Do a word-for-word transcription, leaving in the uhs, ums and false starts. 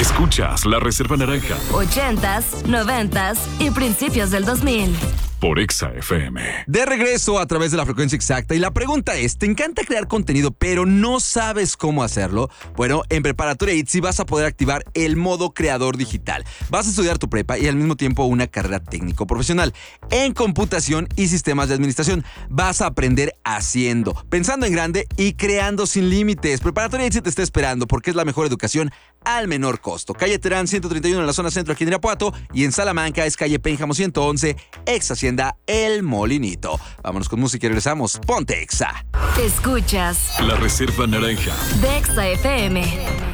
Escuchas La Reserva Naranja. Ochentas, noventas y principios del dos mil. Por Exa F M. De regreso a través de la frecuencia exacta. Y la pregunta es, ¿te encanta crear contenido pero no sabes cómo hacerlo? Bueno, en Preparatoria ITZY vas a poder activar el modo creador digital. Vas a estudiar tu prepa y al mismo tiempo una carrera técnico-profesional en computación y sistemas de administración. Vas a aprender haciendo, pensando en grande y creando sin límites. Preparatoria ITZY te está esperando porque es la mejor educación al menor costo. Calle Terán ciento treinta y uno en la zona centro aquí en Irapuato, y en Salamanca es calle Pénjamo ciento once, ex Hacienda El Molinito. Vámonos con música y regresamos. Ponte Exa. Escuchas La Reserva Naranja de Exa F M.